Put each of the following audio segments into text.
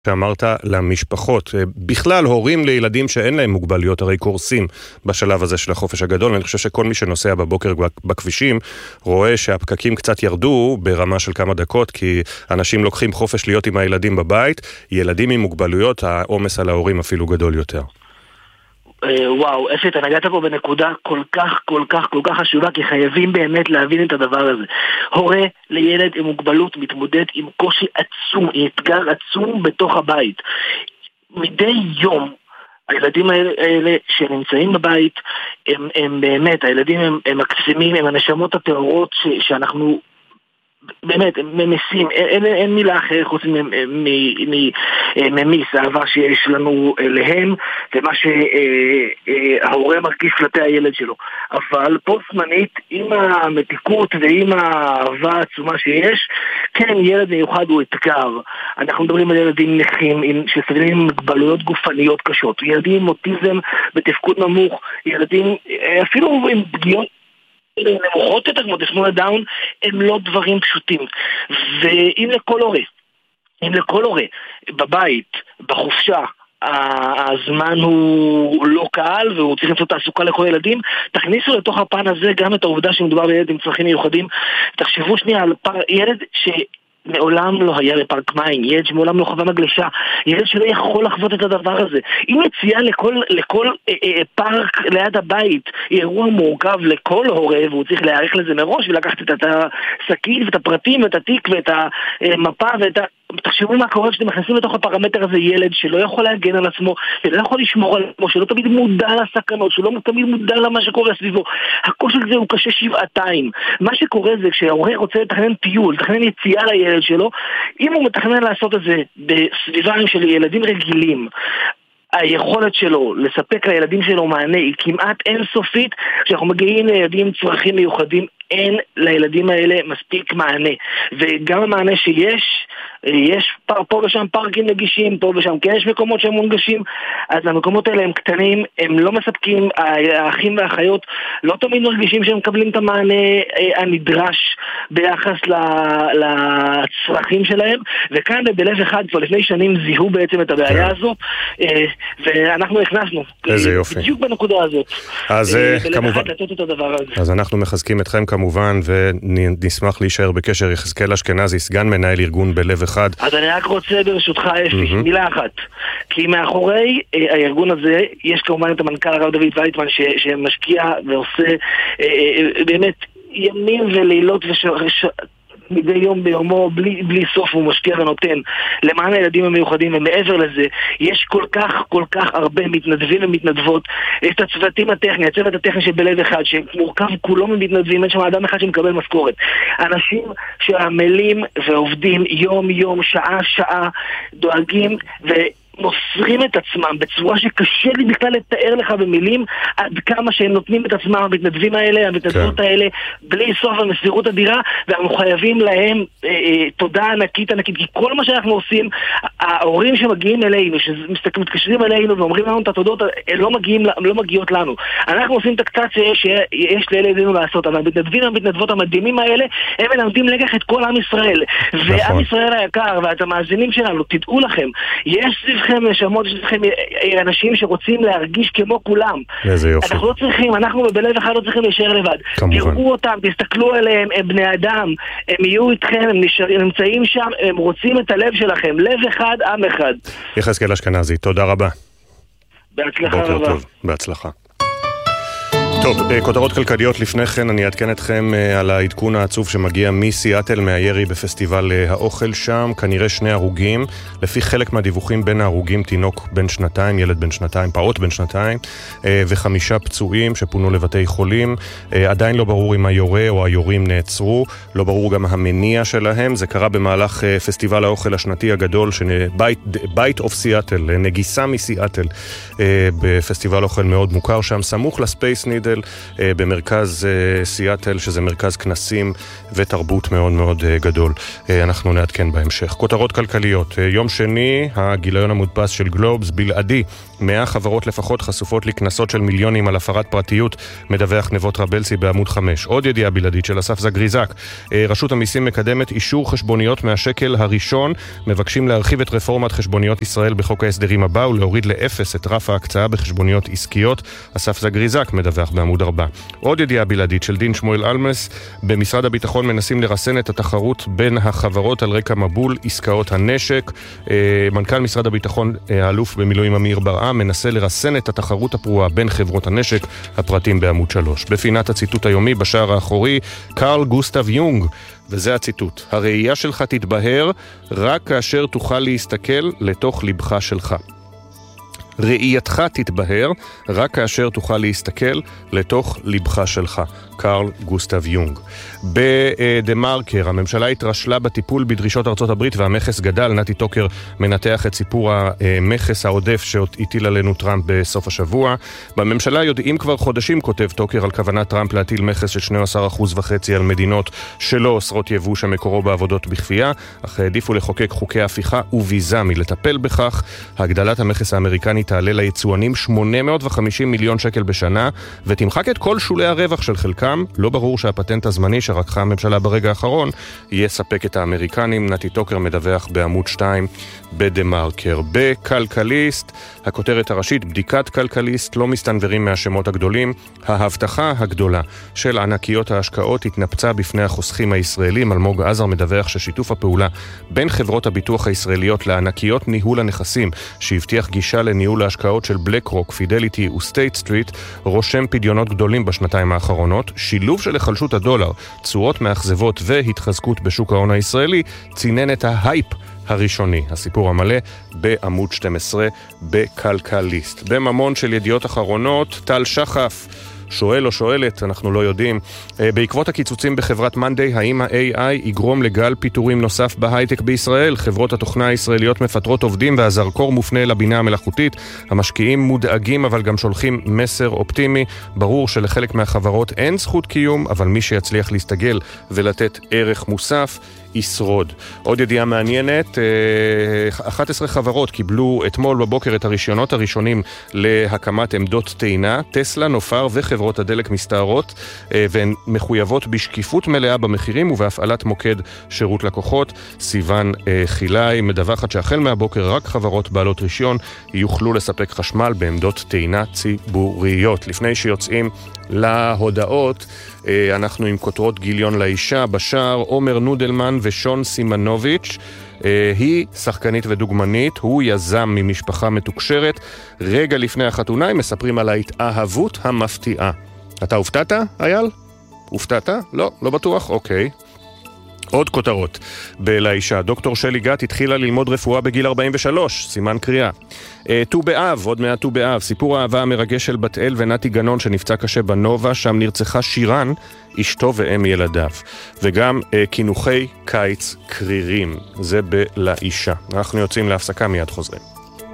שאמרת למשפחות, בכלל הורים לילדים שאין להם מוגבלויות הרי קורסים בשלב הזה של החופש הגדול. אני חושב שכל מי שנוסע בבוקר בכבישים רואה שהפקקים קצת ירדו ברמה של כמה דקות, כי אנשים לוקחים חופש להיות עם הילדים בבית. ילדים עם מוגבלויות, העומס על ההורים אפילו גדול יותר. וואו, אפית, נגעת פה בנקודה כל כך חשובה, כי חייבים באמת להבין את הדבר הזה. הורה לילד עם מוגבלות מתמודד עם קושי עצום, עם אתגר עצום בתוך הבית. מדי יום הילדים האלה שנמצאים בבית הם באמת, הילדים הם מקסימים, הם הנשמות הטהורות שאנחנו באמת, ממיסים, אין מילה אחרת חוץ ממיס, העבר שיש לנו להם, ומה שההורה מרגיש כלפי הילד שלו. אבל פה זמנית, עם המתיקות ועם האהבה העצומה שיש, כן, ילד מיוחד הוא אתגר. אנחנו מדברים על ילדים נכים, שסובלים עם מגבלויות גופניות קשות, ילדים עם אוטיזם בתפקוד נמוך, ילדים אפילו עם פגיעות נמוכות יותר כמו תסמונת דאון, הם לא דברים פשוטים. ואם לכל הורה בבית, בחופשה, הזמן הוא לא קל והוא צריך למצוא תעסוקה לכל ילדים, תכניסו לתוך הפן הזה גם את העובדה שמדובר בילד עם צרכים מיוחדים. תחשבו שנייה על ילד מעולם לא היה בפארק מים, ילד שמעולם לא חווה מגלשה, ילד שלא יכול לחוות את הדבר הזה. אם מציעה לכל פארק ליד הבית אירוע מורכב לכל הורה, והוא צריך להעריך לזה מראש ולקחת את הסכין ואת הפרטים ואת התיק ואת המפה תחשבו מה קורה כשאתם מכניסים לתוך הפרמטר הזה ילד שלא יכול להגן על עצמו, שלא יכול לשמור על עצמו, שלא תמיד מודע לסכנות, שלא תמיד מודע למה שקורה סביבו. הקושי הזה הוא קשה שבעתיים. מה שקורה זה כשההורה רוצה לתכנן טיול, לתכנן יציאה לילד שלו, אם הוא מתכנן לעשות את זה בסביבה של ילדים רגילים, היכולת שלו לספק לילדים שלו מענה היא כמעט אינסופית. כשאנחנו מגיעים לילדים עם צרכים מיוחדים, אין לילדים האלה מספיק מענה, וגם המענה יש פה ושם פארקים נגישים, פה ושם כן יש מקומות שהם מונגשים, אז המקומות האלה הם קטנים, הם לא מספקים, האחים והאחיות לא תמיד מרגישים שהם מקבלים את המענה הנדרש ביחס לצרכים שלהם, וכאן בלב אחד כבר לפני שנים זיהו בעצם את הבעיה הזאת, ואנחנו הכנסנו בדיוק בנקודה הזאת, אז כמובן לתת את הדבר הזה. אז אנחנו מחזקים אתכם כמובן, ונשמח להישאר בקשר. יחזקאל אשכנזי, סגן מנהל ארגון בלב אחד. אז אני רק רוצה ברשותך אפי, מילה אחת, כי מאחורי הארגון הזה יש כמובן את המנכ"ל הרב דוד וייטמן שמשקיע ועושה באמת ימים ולילות מדי יום ביומו, בלי סוף הוא משקיע ונותן למען הילדים המיוחדים, ומעבר לזה יש כל כך הרבה מתנדבים ומתנדבות. יש את הצוותים הטכני, הצוות הטכני של בלב אחד שמורכב כולו ממתנדבים, אין שם אדם אחד שמקבל משכורת, אנשים שעמלים ועובדים יום שעה דואגים מוסרים את עצמם בצורה שקשה לי בכלל לתאר לך במילים עד כמה שהם נותנים את עצמם, המתנדבים האלה, המתנדבות האלה, בלי סוף המסירות אדירה, ואנחנו חייבים להם תודה ענקית, כי כל מה שאנחנו עושים, ההורים שמגיעים אלינו, שמתקשרים אלינו ואומרים לנו את התודות, לא מגיעות לנו. אנחנו עושים את הקצת שיש לילדינו לעשות, אבל המתנדבים והמתנדבות המדהימים האלה, הם מלמדים לקח את כל עם ישראל, ועם ישראל היקר, ואת המאזינים שלנו, תדעו לכם, יש סביבכם נשמות, יש סביבכם אנשים שרוצים להרגיש כמו כולם. איזה יופי. אנחנו לא צריכים, אנחנו בלב אחד לא צריכים להישאר לבד. תראו אותם, תסתכלו עליהם, הם בני אדם, הם יהיו איתכם, הם נמצאים שם, הם רוצים את הלב שלכם, לב אחד, עם אחד. יחזקאל אשכנזי, תודה רבה. בהצלחה רבה. בוקר טוב, בהצלחה. טוב, כותרות כלכליות לפני כן, אני אעדכן אתכם על העדכון העצוב שמגיע מסיאטל מהירי בפסטיבל האוכל שם, כנראה 2 הרוגים, לפי חלק מהדיווחים בין ההרוגים תינוק בן 2, ילד בן 2, פעוט בן 2, ו5 פצועים שפונו לבתי חולים, עדיין לא ברור אם היורה או היורים נעצרו, לא ברור גם המניע שלהם, זה קרה במהלך פסטיבל האוכל השנתי הגדול, בית אוף סיאטל, נגיסה מסיאטל, בפסטיבל אוכל מאוד מוכר שם, סמוך לספייס נידל, הרצל במרכז סיאטל, שזה מרכז כנסים ותרבות מאוד מאוד גדול. אנחנו נעדכן בהמשך. כותרות כלכליות. יום שני, הגיליון המודפס של גלובס, בלעדי 100 חברות לפחות חשופות לכנסות של מיליונים על הפרת פרטיות, מדווח נבות רבלסי בעמוד 5. עוד ידיעה בלעדית של אסף זגריזק. רשות המיסים מקדמת אישור חשבוניות מהשקל הראשון, מבקשים להרחיב את רפורמת חשבוניות ישראל בחוק ההסדרים הבא ולהוריד לאפס את רף ההקצאה בחשבוניות עסקיות. אסף זגריזק מדווח בעמוד 4. עוד ידיעה בלעדית של דין שמואל אלמס, במשרד הביטחון מנסים לרסן את התחרות בין החברות על רקע מבול עסקאות הנשק. מנכ"ל משרד הביטחון, האלוף במילואים אמיר ברעה, מנסה לרסן את התחרות הפרועה בין חברות הנשק, הפרטים בעמוד 3. בפינת הציטוט היומי בשער האחורי, קרל גוסטב יונג, וזה הציטוט: הראייה שלך תתבהר רק כאשר תוכל להסתכל לתוך לבך שלך. ראייתך תתבהר רק כאשר תוכל להסתכל לתוך לבך שלך. קרל גוסטב יונג. בדה-מרקר, הממשלה התרשלה בטיפול בדרישות ארצות הברית והמכס גדל. נתי טוקר מנתח את סיפור המכס העודף שהטיל עלינו טראמפ בסוף השבוע. בממשלה יודעים כבר חודשים, כותב טוקר, על כוונת טראמפ להטיל מכס של 12.5% על מדינות שלא אוסרות יבוא שמקורו בעבודות בכפייה, אך העדיפו לחוקק חוקי הפיכה וביזה מלטפל בכך. הגדלת המכס האמריקני תעלה ליצואנים 850 מיליון שקל בשנה, ותמחק את כל שולי הרווח של חלקם. לא ברור שהפטנט הזמני שרקחה הממשלה ברגע האחרון יספק את האמריקנים. נתי טוקר מדווח בעמוד 2 בדה-מרקר. בכלכליסט, הכותרת הראשית, בדיקת כלכליסט, לא מסתנברים מהשמות הגדולים. ההבטחה הגדולה של ענקיות ההשקעות התנפצה בפני החוסכים הישראלים. אלמוג עזר מדווח ששיתוף הפעולה בין חברות הביטוח הישראליות לענקיות ניהול הנכסים, שהבטיח גישה לניהול ההשקעות של בלק רוק, פידליטי וסטייט סטריט, רושם פדיונות גדולים בשנתיים האחרונות. שילוב של החלשות הדולר, צורות מאכזבות והתחזקות בשוק ההון הישראלי צינן את ההייפ הראשוני. הסיפור המלא בעמוד 12 בכלכליסט. בממון של ידיעות אחרונות, טל שחף שואל או שואלת, אנחנו לא יודעים, בעקבות הקיצוצים בחברת מנדי, האם ה-AI יגרום לגל פיטורים נוסף בהייטק בישראל? חברות התוכנה הישראליות מפטרות עובדים והזרקור מופנה לבינה המלאכותית. המשקיעים מודאגים אבל גם שולחים מסר אופטימי. ברור שלחלק מהחברות אין זכות קיום, אבל מי שיצליח להסתגל ולתת ערך מוסף ישרוד. עוד ידיעה מעניינת, 11 חברות קיבלו אתמול בבוקר את הרישיונות הראשונים להקמת עמדות טעינה. טסלה, נופר וחברות הדלק מסתערות, והן מחויבות בשקיפות מלאה במחירים ובהפעלת מוקד שירות לקוחות. סיוון חילאי מדווחת שהחל מהבוקר רק חברות בעלות רישיון יוכלו לספק חשמל בעמדות טעינה ציבוריות. לפני שיוצאים להודעות, אנחנו עם כותרות גיליון לאישה בשער. עומר נודלמן ושון סימנוביץ', היא שחקנית ודוגמנית, הוא יזם ממשפחה מתוקשרת. רגע לפני החתונה הם מספרים על ההתאהבות המפתיעה. אתה הופתעת, אייל? הופתעת? לא בטוח? אוקיי. עוד כותרות בלאישה. דוקטור שלי גת התחילה ללמוד רפואה בגיל 43, סימן קריאה. ט"ו באב, עוד מעט ט"ו באב, סיפור האהבה המרגש של בת אל ונתי גנון שנפצע קשה בנובה, שם נרצחה שירן, אשתו ואם ילדיו. וגם כינוכי קיץ קרירים, זה בלאישה. אנחנו יוצאים להפסקה, מיד חוזרים.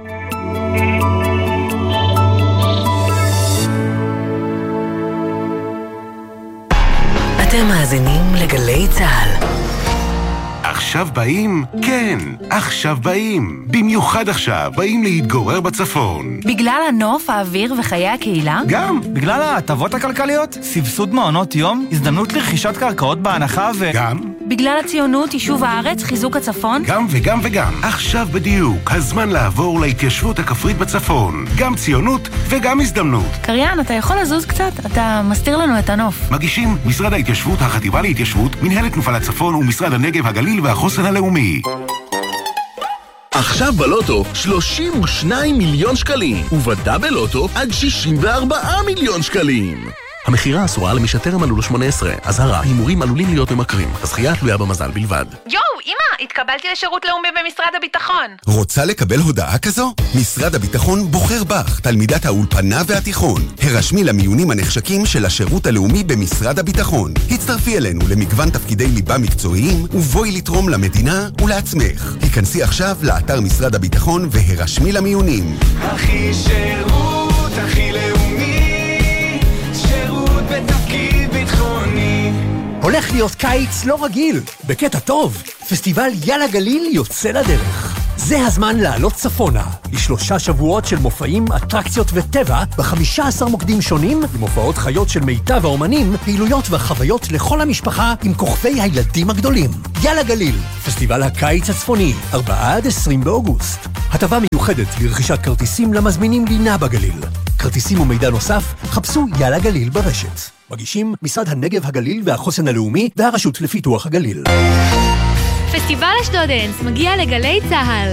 אתם מאזינים לגלי צהל. עכשיו באים? כן, עכשיו באים. במיוחד עכשיו באים להתגורר בצפון. בגלל הנוף, האוויר וחיי הקהילה? גם. בגלל ההטבות הכלכליות, סבסוד מעונות יום, הזדמנות לרכישת קרקעות בהנחה גם. בגלל הציונות, יישוב הארץ, חיזוק הצפון? גם וגם וגם. עכשיו בדיוק, הזמן לעבור להתיישבות הכפרית בצפון. גם ציונות וגם הזדמנות. קריין, אתה יכול לזוז קצת? אתה מסתיר לנו את הנוף. מגישים משרד ההתיישבות, החטיבה להתיישבות, מנהלת תנופה לצפון ומשרד הנגב, הגליל והחוסן הלאומי. עכשיו בלוטו 32 מיליון שקלים, ובדאבל לוטו עד 64 מיליון שקלים. המחירה אסורה למי שטרם מלאו לו 18. אזהרה, הימורים עלולים להיות ממכרים. הזכייה תלויה במזל בלבד. יואו, אמא, התקבלתי לשירות לאומי במשרד הביטחון. רוצה לקבל הודעה כזו? משרד הביטחון בוחר בך, תלמידת האולפנה והתיכון. הרשמי למיונים הנחשקים של השירות הלאומי במשרד הביטחון. הצטרפי אלינו למגוון תפקידי ליבה מקצועיים, ובואי לתרום למדינה ולעצמך. היכנסי עכשיו לאתר משרד הביטחון והרשמי למיונים. הכי שירות, הכי לאומי, שירות בתפקיד ביטחוני. הולך להיות קיץ לא רגיל, בקטע טוב. פסטיבל יאללה גליל יוצא לדרך. זה הזמן לעלות צפונה, ל3 שבועות של מופעים, אטרקציות וטבע, ב15 מוקדים שונים, עם הופעות חיות של מיטב האומנים, פעילויות וחוויות לכל המשפחה עם כוכבי הילדים הגדולים. יאללה גליל, פסטיבל הקיץ הצפוני, 4 עד 20 באוגוסט. הטבה מיוחדת לרכישת כרטיסים למזמינים לינה בגליל. כרטיסים ומידע נוסף, חפשו יאללה גליל ברשת. מגישים משרד הנגב הגליל והחוסן הלאומי והרשות לפיתוח הגליל. פסטיבל אשדודנס מגיע לגלי צהל.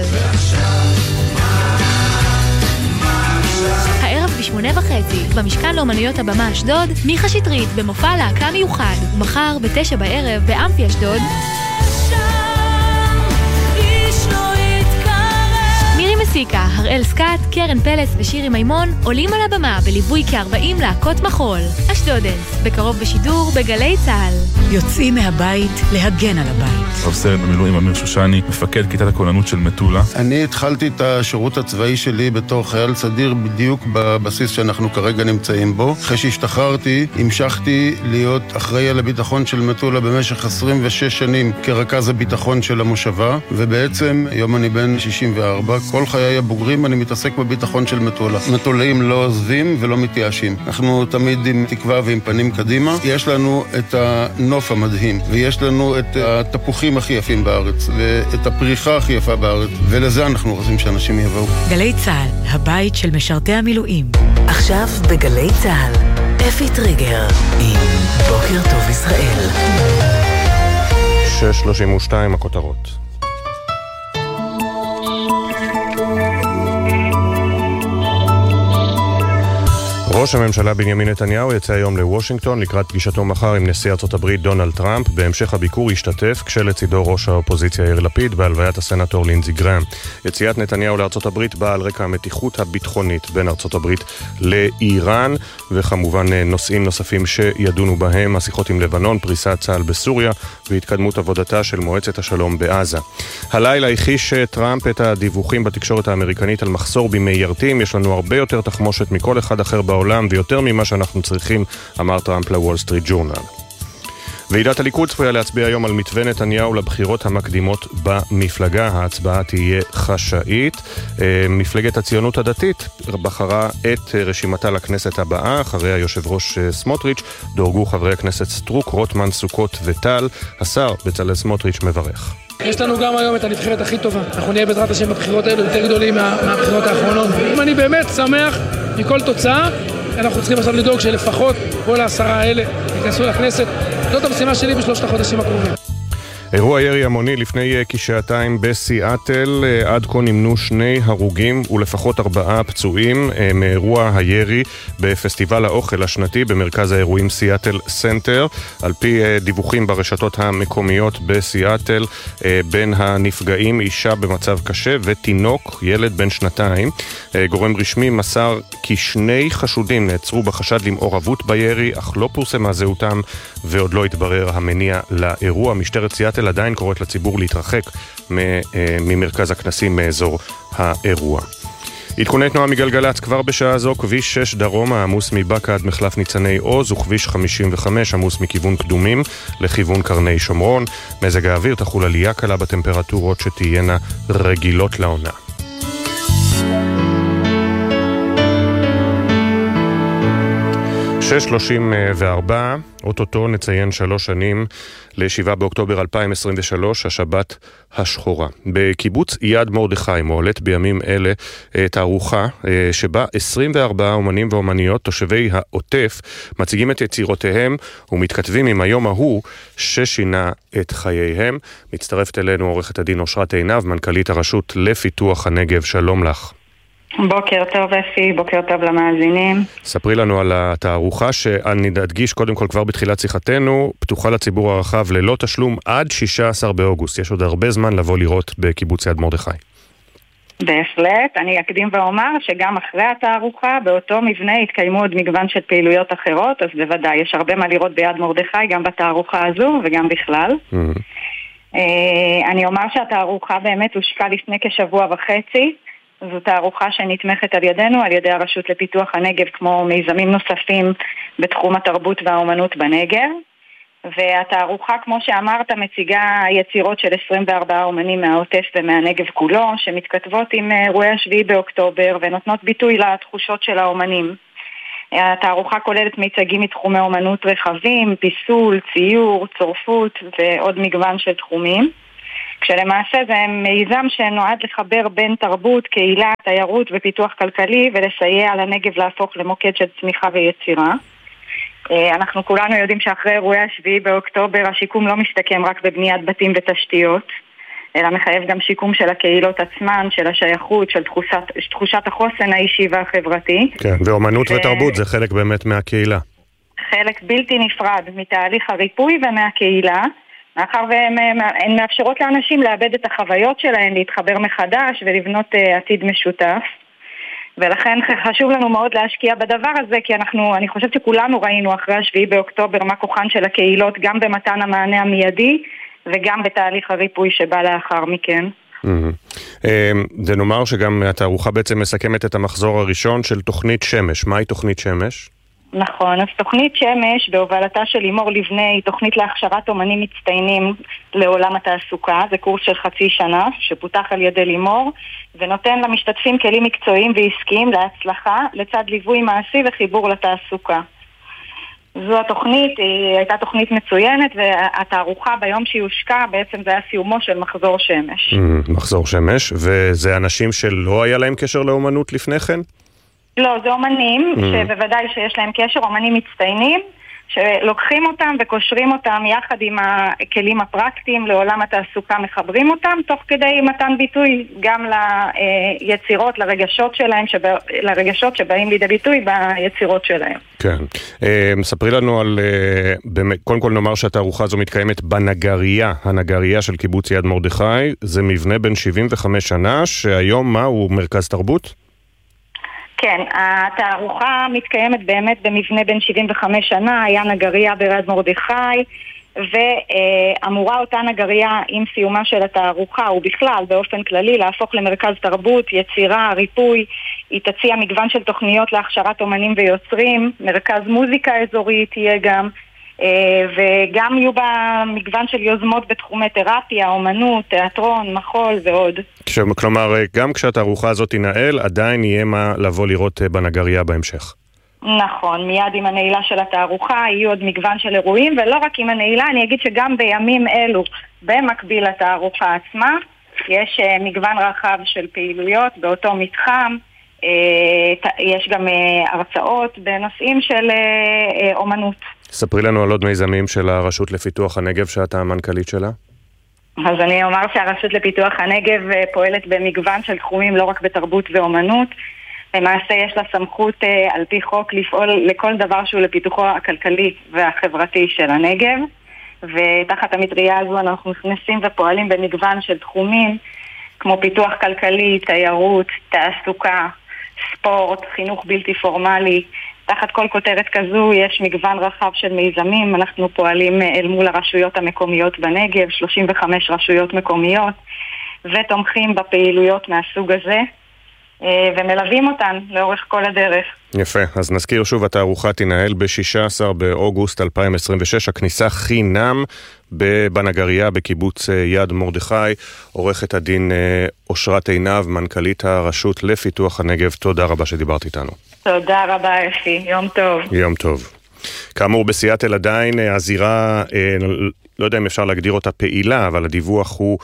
הערב ב8:30 במשכן לאומנויות הבמה אשדוד, מיכה שטרית במופע להקה מיוחד. מחר ב9 בערב באמפי אשדוד, מירי מסיקה, הראל סקאט, קרן פלס ושירי מימון עולים על הבמה בליווי כ40 להקות מחול. אשדודנס, בקרוב בשידור בגלי צהל. יוצאים מהבית להגן על הבית. רב סרן במילואים אמיר שושני, מפקד כיתת הכוננות של מטולה. אני התחלתי את השירות הצבאי שלי בתור חייל סדיר בדיוק בבסיס שאנחנו כרגע נמצאים בו. אחרי שהשתחררתי, המשכתי להיות אחראי על הביטחון של מטולה במשך 26 שנים כרכז הביטחון של המושבה, ובעצם היום אני בן 64. כל חיי הבוגרים אני מתעסק בביטחון של מטולה. מטולאים לא עוזבים ולא מתייאשים. אנחנו תמיד עם תקווה ועם פנים קדימה. יש לנו את הנוף המדהים, ויש לנו את התפוחים הכי יפים בארץ, ואת הפריחה הכי יפה בארץ, ולזה אנחנו רוצים שאנשים יבואו. גלי צהל, הבית של משרתי המילואים. עכשיו בגלי צהל, אפי טריגר עם בוקר טוב ישראל. 6:32 הכותרות. ראש הממשלה בנימין נתניהו יצא היום לוושינגטון לקראת פגישתו מחר עם נשיא ארצות הברית דונלד טראמפ. בהמשך הביקור ישתתף כשלצידו ראש האופוזיציה יאיר לפיד בהלוויית הסנטור לינזי גראם. יציאת נתניהו לארצות הברית באה על רקע המתיחות הביטחונית בין ארצות הברית לאיראן, וכמובן נושאים נוספים שידונו בהם: השיחות עם לבנון, פריסת צה"ל בסוריה והתקדמות עבודתה של מועצת השלום בעזה. הלילה הכחיש טראמפ את הדיווחים בתקשורת האמריקנית על מחסור במיירטים. יש לנו הרבה יותר תחמושת מכל אחד אחר בעולם ויותר ממה שאנחנו צריכים, אמר טראמפ לוול סטריט ג'ורנל. ועידת הליכוד צפויה להצביע היום על מתווה נתניהו לבחירות המקדימות במפלגה. ההצבעה תהיה חשאית. מפלגת הציונות הדתית בחרה את רשימתה לכנסת הבאה. אחרי היושב ראש סמוטריץ' דורגו חברי הכנסת סטרוק, רוטמן, סוכות וטל. השר בצלאל סמוטריץ' מברך. יש לנו גם היום את הנבחרת הכי טובה. אנחנו נהיה בעזרת השם בבחירות האלו יותר גדולים מהבחירות האחרונות. אם אני באמת שמח מכל תוצאה, אנחנו צריכים עכשיו לדאוג שלפחות כל 10 האלה ייכנסו לכנסת. זאת המשימה שלי ב3 החודשים הקרובים. אירוע ירי המוני לפני כשעתיים בסיאטל. עד כה נמנו 2 הרוגים ולפחות 4 פצועים מאירוע הירי בפסטיבל האוכל השנתי במרכז האירועים סיאטל סנטר. על פי דיווחים ברשתות המקומיות בסיאטל, בין הנפגעים אישה במצב קשה ותינוק, ילד בן 2. גורם רשמי מסר כי 2 חשודים נעצרו בחשד למעורבות בירי, אך לא פורסמה זהותם ועוד לא התברר המניע לאירוע. משטרת סיאטל עדיין קוראת לציבור להתרחק ממרכז הכנסים מאזור האירוע. עדכוני תנועה מגלגלץ כבר בשעה זו: כביש 6 דרומה עמוס מבקה עד מחלף ניצני עוז, וכביש 55 עמוס מכיוון קדומים לכיוון קרני שומרון. מזג האוויר, תחול עלייה קלה בטמפרטורות שתהיינה רגילות לעונה. ש-34, אוטוטו נציין 3 שנים ל7 באוקטובר 2023, השבת השחורה. בקיבוץ יד מרדכי מועלת בימים אלה תערוכה שבה 24 אומנים ואומניות תושבי העוטף מציגים את יצירותיהם ומתכתבים עם היום ההוא ששינה את חייהם. מצטרפת אלינו עורכת הדין אושרת עינב, מנכ"לית הרשות לפיתוח הנגב. שלום לך. בוקר טוב אפי, בוקר טוב למאזינים. ספרי לנו על התערוכה שאני אדגיש קודם כל כבר בתחילת שיחתנו, פתוחה לציבור הרחב ללא תשלום עד 16 באוגוסט. יש עוד הרבה זמן לבוא לראות בקיבוץ יד מרדכי. בהחלט, אני אקדים ואומר שגם אחרי התערוכה באותו מבנה התקיימו עוד מגוון של פעילויות אחרות, אז בוודאי יש הרבה מה לראות ביד מרדכי, גם בתערוכה הזו וגם בכלל. אני אומר שהתערוכה באמת הושקה לפני כשבוע וחצי, זו תערוכה שנתמכת על ידינו, על ידי הרשות לפיתוח הנגב, כמו מיזמים נוספים בתחום התרבות והאומנות בנגב. והתערוכה, כמו שאמרת, מציגה יצירות של 24 אומנים מהעוטף ומהנגב כולו, שמתכתבות עם אירועי 7 באוקטובר ונותנות ביטוי לתחושות של האומנים. התערוכה כוללת מיצגים מתחומי אומנות רחבים, פיסול, ציור, צורפות ועוד מגוון של תחומים. כשלמעשה זה מיזם שנועד לחבר בין תרבות, קהילה, תיירות ופיתוח כלכלי ולסייע לנגב להפוך למוקד של צמיחה ויצירה. אנחנו כולנו יודעים שאחרי אירועי 7 באוקטובר השיקום לא מסתכם רק בבניית בתים ותשתיות, אלא מחייב גם שיקום של הקהילות עצמן, של השייכות, של תחושת החוסן האישי והחברתי. כן, ואומנות ותרבות זה חלק באמת מהקהילה. חלק בלתי נפרד מתהליך הריפוי ומהקהילה, מאחר והן מאפשרות לאנשים לאבד את החוויות שלהם, להתחבר מחדש ולבנות עתיד משותף. ולכן חשוב לנו מאוד להשקיע בדבר הזה, כי אני חושבת שכולנו ראינו אחרי 7 באוקטובר מה כוחן של הקהילות, גם במתן המענה המיידי וגם בתהליך הריפוי שבא לאחר מכן. זה נאמר שגם התערוכה בעצם מסכמת את המחזור הראשון של תוכנית שמש. מהי תוכנית שמש? נכון, אז תוכנית שמש בהובלתה של לימור לבנה היא תוכנית להכשרת אומנים מצטיינים לעולם התעסוקה. זה קורס של 0.5 שנה שפותח על ידי לימור ונותן למשתתפים כלים מקצועיים ועסקיים להצלחה לצד ליווי מעשי וחיבור לתעסוקה. זו התוכנית, היא הייתה תוכנית מצוינת, והתערוכה ביום שהיא הושקה בעצם זה היה סיומו של מחזור שמש. מחזור שמש, וזה אנשים שלא היה להם קשר לאומנות לפני כן? לא, זה אומנים שבוודאי שיש להם קשר, אומנים מצטיינים, שלוקחים אותם וקושרים אותם יחד עם הכלים הפרקטיים לעולם התעסוקה, מחברים אותם תוך כדי מתן ביטוי גם ליצירות, לרגשות שבאים לידי ביטוי ביצירות שלהם. כן. מספרי לנו על, קודם כל נאמר שהתערוכה הזו מתקיימת בנגריה, הנגריה של קיבוץ יד מרדכי. זה מבנה בן 75 שנה, שהיום מה הוא מרכז תרבות? כן, התערוכה מתקיימת באמת במבנה בן 75 שנה, היה נגריה ביד מרדכי, ואמורה אותה נגריה עם סיומה של התערוכה, ובכלל באופן כללי להפוך למרכז תרבות, יצירה, ריפוי. היא תציע מגוון של תוכניות להכשרת אומנים ויוצרים, מרכז מוזיקה אזורית תהיה גם, וגם יהיו בה מגוון של יוזמות בתחומי תרפיה, אומנות, תיאטרון, מחול ועוד. כלומר, גם כשהתערוכה הזאת תנהל, עדיין יהיה מה לבוא לראות בנגריה בהמשך. נכון, מיד עם הנעילה של התערוכה יהיו עוד מגוון של אירועים, ולא רק עם הנעילה, אני אגיד שגם בימים אלו, במקביל לתערוכה עצמה, יש מגוון רחב של פעילויות באותו מתחם, יש גם הרצאות בנושאים של אומנות. ספרי לנו על עוד מיזמים של הרשות לפיתוח הנגב שאתה המנכ"לית שלה. אז אני אומר שהרשות לפיתוח הנגב פועלת במגוון של תחומים, לא רק בתרבות ואומנות. למעשה יש לה סמכות על פי חוק לפעול לכל דבר שהוא לפיתוחו הכלכלי והחברתי של הנגב, ותחת המטריה הזו אנחנו נכנסים ופועלים במגוון של תחומים כמו פיתוח כלכלי, תיירות, תעסוקה, ספורט, חינוך בלתי פורמלי. תחת כל כותרת כזו יש מגוון רחב של מיזמים. אנחנו פועלים אל מול הרשויות המקומיות בנגב, 35 רשויות מקומיות, ותומכים בפעילויות מהסוג הזה, ומלווים אותן לאורך כל הדרך. יפה, אז נזכיר שוב, התערוכה תנהל ב-16 באוגוסט 2026, הכניסה חינם בנגריה בקיבוץ יד מרדכי. עורכת הדין אושרת עינב, מנכ"לית הרשות לפיתוח הנגב, תודה רבה שדיברת איתנו. תודה רבה אפי, יום טוב. יום טוב. כאמור, בסיאטל עדיין הזירה, לא יודע אם אפשר להגדיר אותה פעילה, אבל הדיווח הוא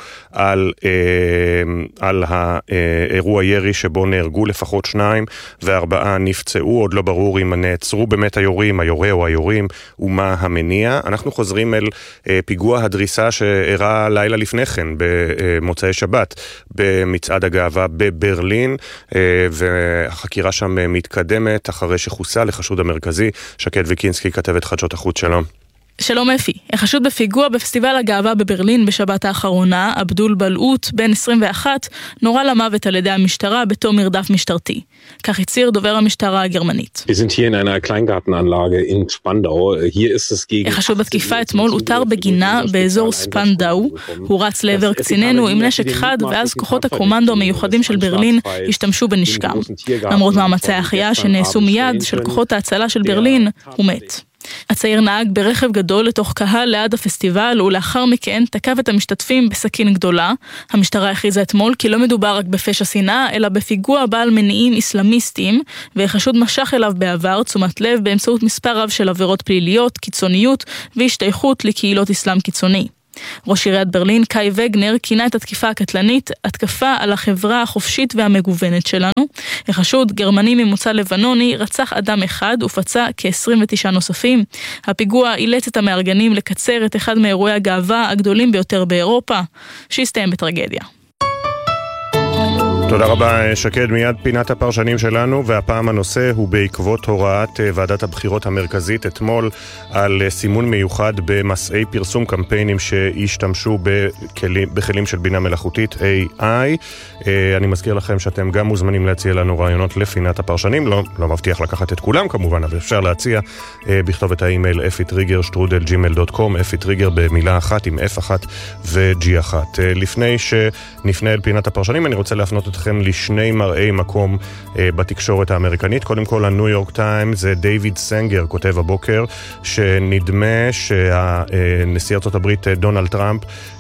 על האירוע ירי שבו נהרגו לפחות 2 ו4 נפצעו. עוד לא ברור אם נעצרו באמת היורה או היורים ומה המניע. אנחנו חוזרים אל פיגוע הדריסה שאירע לילה לפני כן במוצאי שבת במצעד הגאווה בברלין, והחקירה שם מתקדמת אחרי שחוסה לחשוד המרכזי. שקד ויקינסקי, כתבת חדשות החוץ, שלום. שלום אפי, החשוד בפיגוע בפסטיבל הגאווה בברלין בשבת האחרונה, עבדול בלעות, בן 21, נורה למוות על ידי המשטרה בתום מרדף משטרתי. כך הצהיר דובר המשטרה הגרמנית. החשוד בתקיפה אתמול הותר בגינה באזור ספנדאו. הוא רץ לעבר קצינינו עם נשק חד, ואז כוחות הקומנדו המיוחדים של ברלין השתמשו בנשקם. למרות מאמצי ההחייאה שנעשו מיד של כוחות ההצלה של ברלין, הוא מת. הצעיר נהג ברכב גדול לתוך קהל ליד הפסטיבל, ולאחר מכן תקף את המשתתפים בסכין גדולה. המשטרה הכריזה אתמול כי לא מדובר רק בפשע שנאה, אלא בפיגוע בעל מניעים איסלאמיסטיים, והחשוד משך אליו בעבר תשומת לב באמצעות מספר רב של עבירות פליליות, קיצוניות והשתייכות לקהילות אסלאם קיצוני. ראש עיריית ברלין, קאי וגנר, כינה את התקיפה הקטלנית התקפה על החברה החופשית והמגוונת שלנו. החשוד, גרמני ממוצא לבנוני, רצח אדם אחד ופצע כ-29 נוספים. הפיגוע אילץ את המארגנים לקצר את אחד מאירועי הגאווה הגדולים ביותר באירופה, שהסתיים בטרגדיה. תודה רבה שקד, מיד פינת הפרשנים שלנו, והפעם הנושא הוא בעקבות הוראת ועדת הבחירות המרכזית אתמול על סימון מיוחד במסעי פרסום קמפיינים שהשתמשו בכלים של בינה מלאכותית AI. אני מזכיר לכם שאתם גם מוזמנים להציע לנו רעיונות לפינת הפרשנים, לא מבטיח לקחת את כולם כמובן, אבל אפשר להציע בכתובת האימייל efitrigger@gmail.com, efitrigger במילה אחת עם F1 ו-G1. לפני שנפנה אל פינת הפרשנים, אני רוצה להפנות אתכם לשני מראי מקום בתקשורת האמריקנית. קודם כל, הניו יורק טיימס, זה דיוויד סנגר כותב הבוקר שנדמה שהנשיא ארצות הברית דונלד טראמפ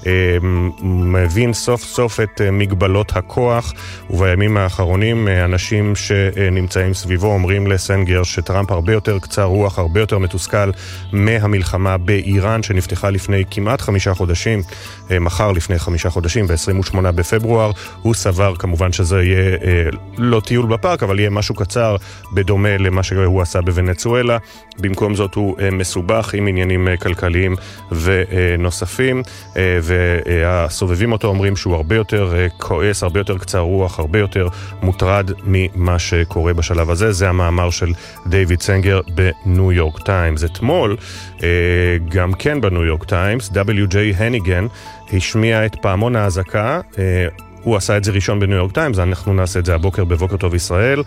מבין סוף סוף את מגבלות הכוח, ובימים האחרונים אנשים שנמצאים סביבו אומרים לסנגר שטראמפ הרבה יותר קצר רוח, הרבה יותר מתוסכל מהמלחמה באיראן שנפתחה לפני כמעט 5 חודשים, מחר לפני 5 חודשים, ב-28 בפברואר. הוא סבר כמובן שזה יהיה לא טיול בפארק, אבל יהיה משהו קצר בדומה למה שהוא עשה בוונצואלה. במקום זאת הוא מסובך עם עניינים כלכליים ונוספים, והסובבים אותו אומרים שהוא הרבה יותר כועס, הרבה יותר קצר רוח, הרבה יותר מוטרד ממה שקורה בשלב הזה. זה המאמר של דיוויד סנגר בניו יורק טיימס. אתמול, גם כן בניו יורק טיימס, W.J. הניגן השמיע את פעמון ההזקה. הוא עשה את זה ראשון בניו יורק טיימס, אנחנו נעשה את זה הבוקר בבוקר טוב ישראל,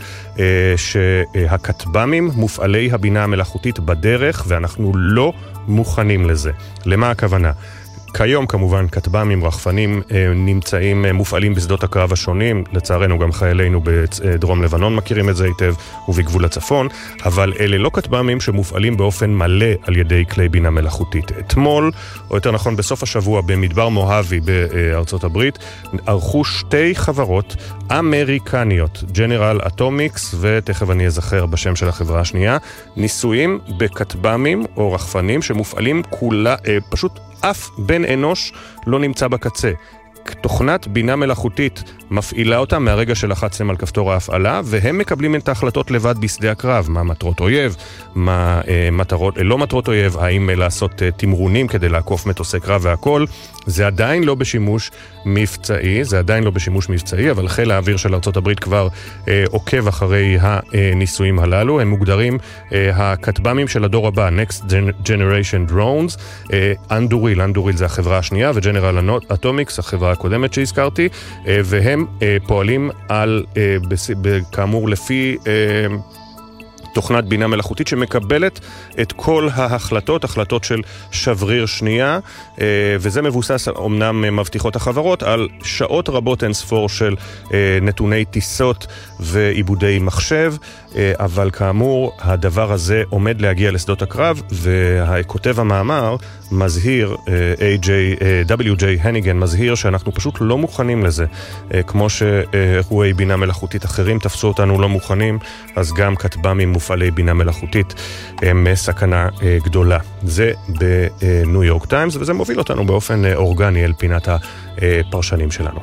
שהכטב"מים מופעלי הבינה המלאכותית בדרך, ואנחנו לא מוכנים לזה. למה הכוונה? כיום כמובן כטב"מים רחפנים נמצאים מופעלים בשדות הקרב השונים, לצערנו גם חיילינו בדרום לבנון מכירים את זה היטב ובגבול הצפון, אבל אלה לא כטב"מים שמופעלים באופן מלא על ידי כלי בינה מלאכותית. אתמול, או יותר נכון בסוף השבוע במדבר מוהבי בארצות הברית, ערכו 2 חברות אמריקניות, ג'נרל אטומיקס, ותכף אני אזכר בשם של החברה השנייה, ניסויים בכטב"מים או רחפנים שמופעלים פשוט אף בן אנוש לא נמצא בקצה. תוכנת בינה מלאכותית מפעילה אותה מהרגע שלחצתם על כפתור ההפעלה, והם מקבלים את ההחלטות לבד בשדה הקרב, מה מטרות אויב, מה לא מטרות אויב, האם לעשות תמרונים כדי לעקוף מטוסי קרב והכל. זה עדיין לא בשימוש מבצעי, אבל חיל האוויר של ארצות הברית כבר עוקב אחרי הניסויים הללו. הם מוגדרים הכטב"מים של הדור הבא, Next Generation Drones, אנדוריל זה החברה השנייה, וג'נרל אטומיקס, החברה הקודמת שהזכרתי, והם פועלים כאמור לפי תוכנת בינה מלאכותית שמקבלת את כל החלטות של שבריר שנייה, וזה מבוסס, אומנם מבטיחות החברות, על שעות רבות אינספור של נתוני טיסות ועיבודי מחשב, אבל כאמור הדבר הזה עומד להגיע לשדות הקרב, וכותב המאמר מזהיר, W.J. הניגן מזהיר שאנחנו פשוט לא מוכנים לזה. כמו שאירועי בינה מלאכותית אחרים תפסו אותנו לא מוכנים, אז גם כטב"מים מופעלי בינה מלאכותית הם סכנה גדולה. זה בניו יורק טיימס, וזה מוביל אותנו באופן אורגני אל פינת הפרשנים שלנו.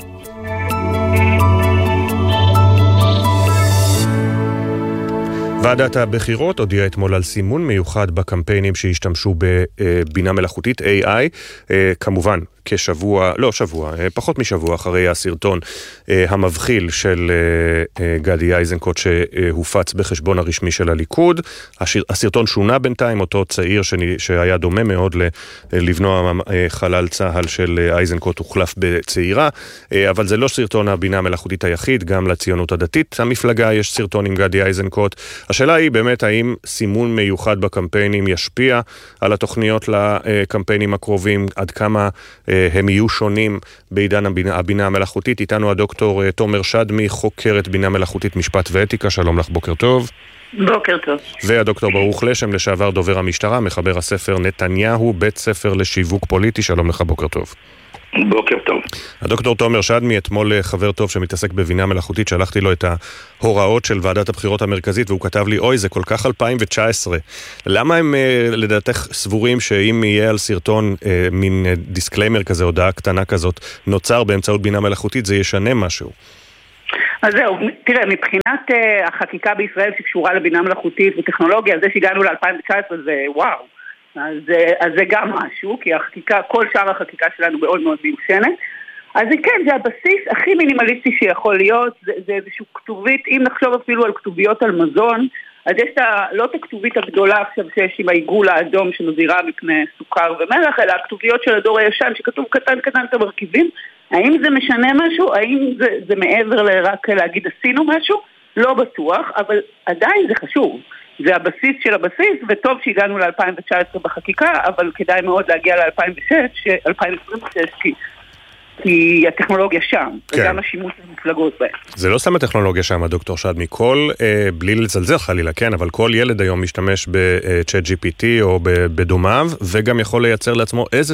ועדת הבחירות הודיעה אתמול על סימון מיוחד בקמפיינים שהשתמשו בבינה מלאכותית AI. כמובן, פחות משבוע אחרי הסרטון המבחיל של גדי איזנקוט שהופץ בחשבון הרשמי של הליכוד. הסרטון שונה בינתיים, אותו צעיר שהיה דומה מאוד לבנו חלל צהל של איזנקוט הוחלף בצעירה, אבל זה לא סרטון הבינה המלאכותית היחיד, גם לציונות הדתית המפלגה יש סרטון עם גדי איזנקוט. השאלה היא באמת האם סימון מיוחד בקמפיינים ישפיע על התוכניות לקמפיינים הקרובים, עד כמה הם יהיו שונים בעידן הבינה המלאכותית. איתנו הדוקטור תומר שדמי, חוקרת בינה מלאכותית משפט ואתיקה, שלום לך, בוקר טוב. בוקר טוב. והדוקטור ברוך לשם, לשעבר דובר המשטרה, מחבר הספר נתניהו, בית ספר לשיווק פוליטי, שלום לך, בוקר טוב. בוקר טוב. הדוקטור תומר שדמי, אתמול חבר טוב שמתעסק בבינה מלאכותית, שלחתי לו את ההוראות של ועדת הבחירות המרכזית, והוא כתב לי, אוי, זה כל כך 2019. למה הם לדעתך סבורים שאם יהיה על סרטון מין דיסקליימר כזה, הודעה קטנה כזאת, נוצר באמצעות בינה מלאכותית, זה ישנה משהו? אז זהו, תראה, מבחינת החקיקה בישראל שקשורה לבינה מלאכותית וטכנולוגיה, זה שהגענו ל-2019 זה וואו. אז זה גם משהו, כי כל שאר החקיקה שלנו מאוד מאוד מיושנת. אז כן, זה הבסיס הכי מינימליסטי שיכול להיות, זה איזושהי כתובית, אם נחשוב אפילו על כתוביות על מזון, אז יש לא את הכתובית הגדולה עכשיו שיש עם העיגול האדום שמזהירה מפני סוכר ומלח, אלא הכתוביות של הדור הישן שכתוב קטן קטן את המרכיבים. האם זה משנה משהו? האם זה מעבר לרק להגיד עשינו משהו? לא בטוח, אבל עדיין זה חשוב. זה הבסיס של הבסיס, וטוב שהגענו ל-2019 בחקיקה, אבל כדאי מאוד להגיע ל-2026, כי הטכנולוגיה שם, כן. וגם השימוש במפלגות בהם. זה לא סתם הטכנולוגיה שם, הדוקטור שדמי, בלי לצלזל חלילה, כן, אבל כל ילד היום משתמש ב-ChatGPT או בדומיו, וגם יכול לייצר לעצמו איזה